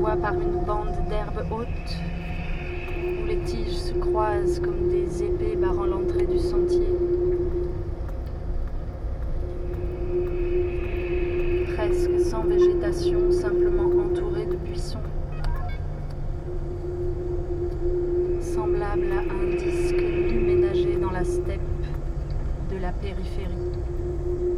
parfois par une bande d'herbe haute, où les tiges se croisent comme des épées barrant l'entrée du sentier. Presque sans végétation, simplement entourée de buissons, semblable à un disque nu ménagé dans la steppe de la périphérie.